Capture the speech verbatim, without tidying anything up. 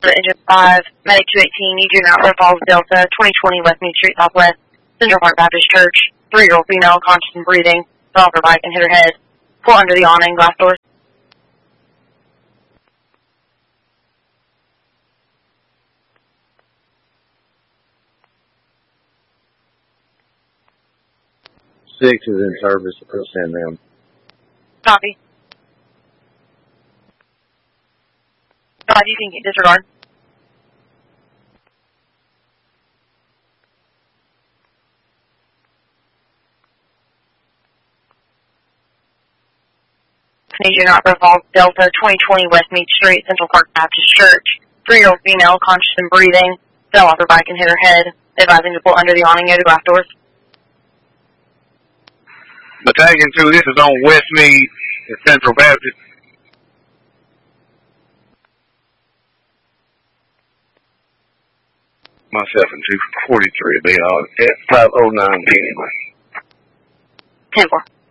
Engine five, Medic two eighteen, need you not Falls Delta, twenty twenty West Main Street Southwest, Central Park Baptist Church, three-year-old female, conscious and breathing, fell off her bike and hit her head. Pull under the awning, glass doors. Six is in service, we'll send them. Copy. Five, you can get disregard. Canadian Opera Falls Delta, twenty twenty West Mead Street, Central Park Baptist Church. Three-year-old female, conscious and breathing, fell off her bike and hit her head. Advising to pull under the awning near the glass doors. Battalion two, this is on West Mead and Central Baptist. Myself and two forty-three will be on at five oh nine anyway. ten four.